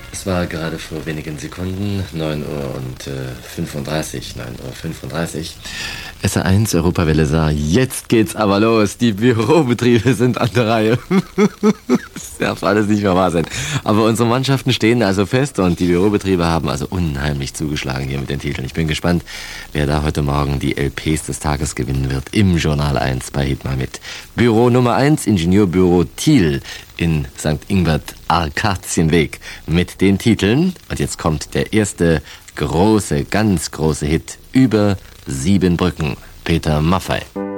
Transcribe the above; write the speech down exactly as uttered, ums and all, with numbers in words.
Es war gerade vor wenigen Sekunden, neun Uhr fünfunddreißig, neun Uhr fünfunddreißig. S R eins Europawelle sah, jetzt geht's aber los, die Bürobetriebe sind an der Reihe. Das darf alles nicht mehr wahr sein. Aber unsere Mannschaften stehen also fest und die Bürobetriebe haben also unheimlich zugeschlagen hier mit den Titeln. Ich bin gespannt, wer da heute Morgen die L Ps des Tages gewinnen wird im Journal eins bei Hit mal mit. Büro Nummer eins, Ingenieurbüro Thiel in Sankt Ingbert Arcatienweg mit den Titeln. Und jetzt kommt der erste große, ganz große Hit über sieben Brücken. Peter Maffay.